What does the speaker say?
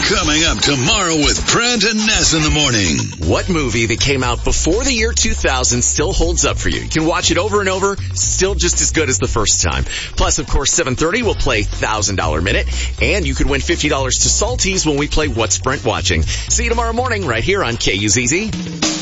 Coming up tomorrow with Brent and Ness in the morning. What movie that came out before the year 2000 still holds up for you? You can watch it over and over, still just as good as the first time. Plus, of course, 7:30 we'll play $1,000 Minute, and you could win $50 to Salties when we play What's Brent Watching. See you tomorrow morning right here on KUZZ.